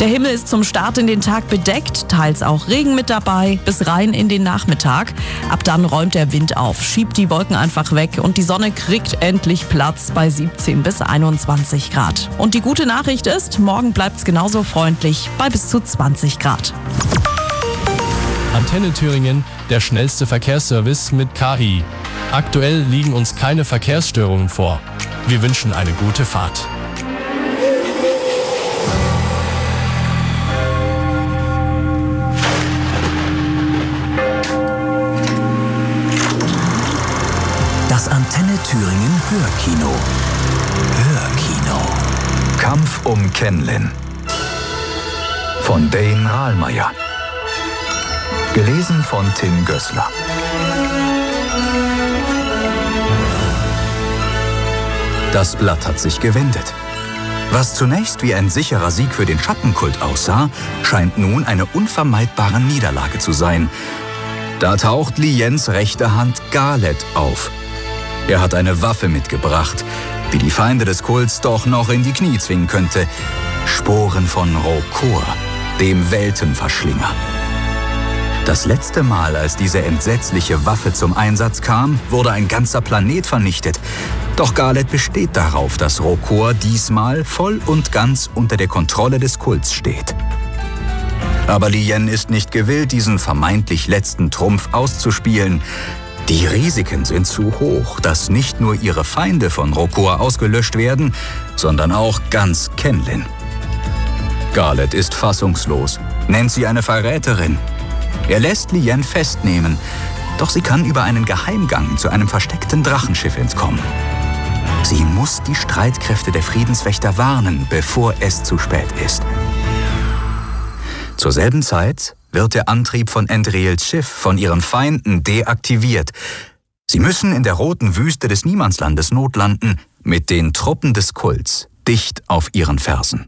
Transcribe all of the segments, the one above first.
Der Himmel ist zum Start in den Tag bedeckt, teils auch Regen mit dabei, bis rein in den Nachmittag. Ab dann räumt der Wind auf, schiebt die Wolken einfach weg und die Sonne kriegt endlich Platz bei 17 bis 21 Grad. Und die gute Nachricht ist, morgen bleibt es genauso freundlich bei bis zu 20 Grad. Antenne Thüringen, der schnellste Verkehrsservice mit KI. Aktuell liegen uns keine Verkehrsstörungen vor. Wir wünschen eine gute Fahrt. Das Antenne Thüringen Hörkino. Hörkino. Kampf um Kenlin. Von Dane Rahlmeier. Gelesen von Tim Gößler. Das Blatt hat sich gewendet. Was zunächst wie ein sicherer Sieg für den Schattenkult aussah, scheint nun eine unvermeidbare Niederlage zu sein. Da taucht Liens rechte Hand Galet auf. Er hat eine Waffe mitgebracht, die die Feinde des Kults doch noch in die Knie zwingen könnte. Sporen von Rokor, dem Weltenverschlinger. Das letzte Mal, als diese entsetzliche Waffe zum Einsatz kam, wurde ein ganzer Planet vernichtet. Doch Galet besteht darauf, dass Rokor diesmal voll und ganz unter der Kontrolle des Kults steht. Aber Lien ist nicht gewillt, diesen vermeintlich letzten Trumpf auszuspielen. Die Risiken sind zu hoch, dass nicht nur ihre Feinde von Rokor ausgelöscht werden, sondern auch ganz Kenlin. Galet ist fassungslos, nennt sie eine Verräterin. Er lässt Lien festnehmen, doch sie kann über einen Geheimgang zu einem versteckten Drachenschiff entkommen. Sie muss die Streitkräfte der Friedenswächter warnen, bevor es zu spät ist. Zur selben Zeit wird der Antrieb von Endriels Schiff von ihren Feinden deaktiviert. Sie müssen in der roten Wüste des Niemandslandes notlanden, mit den Truppen des Kults dicht auf ihren Fersen.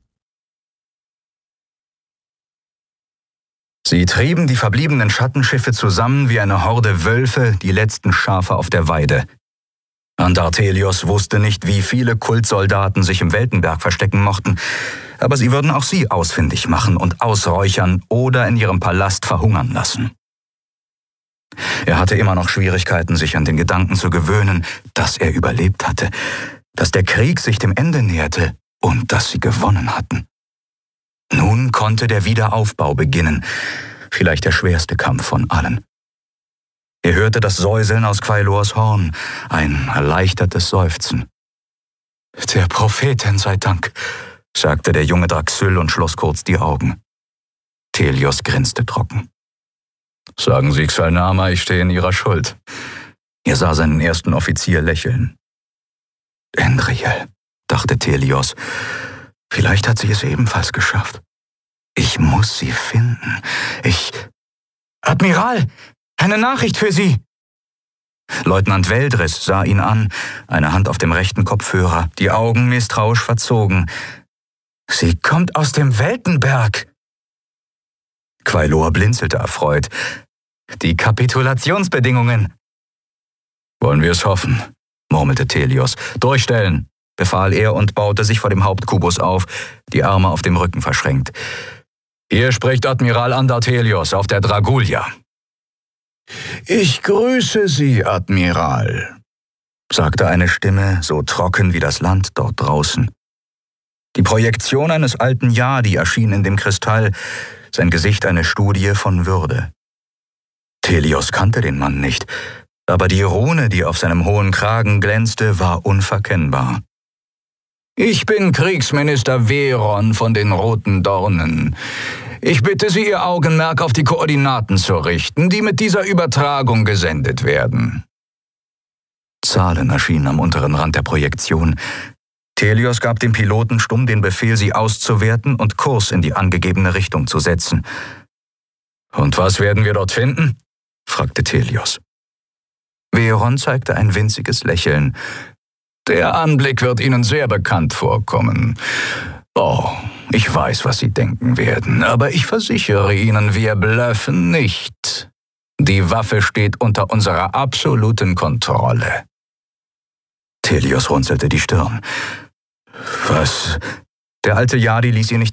Sie trieben die verbliebenen Schattenschiffe zusammen wie eine Horde Wölfe, die letzten Schafe auf der Weide. Andartelios wusste nicht, wie viele Kultsoldaten sich im Weltenberg verstecken mochten, aber sie würden auch sie ausfindig machen und ausräuchern oder in ihrem Palast verhungern lassen. Er hatte immer noch Schwierigkeiten, sich an den Gedanken zu gewöhnen, dass er überlebt hatte, dass der Krieg sich dem Ende näherte und dass sie gewonnen hatten. Nun konnte der Wiederaufbau beginnen, vielleicht der schwerste Kampf von allen. Er hörte das Säuseln aus Quailors Horn, ein erleichtertes Seufzen. »Der Prophetin sei Dank«, sagte der junge Draxyl und schloss kurz die Augen. Telios grinste trocken. »Sagen Sie Xalnama, ich stehe in Ihrer Schuld.« Er sah seinen ersten Offizier lächeln. »Endriel«, dachte Telios, »vielleicht hat sie es ebenfalls geschafft. Ich muss sie finden. »Admiral, eine Nachricht für Sie!« Leutnant Veldris sah ihn an, eine Hand auf dem rechten Kopfhörer, die Augen misstrauisch verzogen. »Sie kommt aus dem Weltenberg!« Quailor blinzelte erfreut. »Die Kapitulationsbedingungen!« »Wollen wir es hoffen«, murmelte Telios. »Durchstellen«, befahl er und baute sich vor dem Hauptkubus auf, die Arme auf dem Rücken verschränkt. »Hier spricht Admiral Andartelios auf der Dragulia.« »Ich grüße Sie, Admiral«, sagte eine Stimme, so trocken wie das Land dort draußen. Die Projektion eines alten Yadi erschien in dem Kristall, sein Gesicht eine Studie von Würde. Telios kannte den Mann nicht, aber die Rune, die auf seinem hohen Kragen glänzte, war unverkennbar. »Ich bin Kriegsminister Veron von den Roten Dornen. Ich bitte Sie, Ihr Augenmerk auf die Koordinaten zu richten, die mit dieser Übertragung gesendet werden.« Zahlen erschienen am unteren Rand der Projektion. Telios gab dem Piloten stumm den Befehl, sie auszuwerten und Kurs in die angegebene Richtung zu setzen. »Und was werden wir dort finden?« fragte Telios. Veron zeigte ein winziges Lächeln. »Der Anblick wird Ihnen sehr bekannt vorkommen. Oh, ich weiß, was Sie denken werden, aber ich versichere Ihnen, wir bluffen nicht. Die Waffe steht unter unserer absoluten Kontrolle.« Telios runzelte die Stirn. »Was?« Der alte Yadi ließ ihn nicht